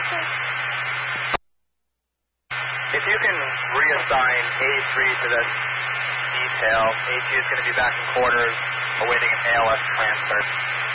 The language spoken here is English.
If you can reassign A3 to that detail, A2 is going to be back in quarters awaiting an ALS transfer.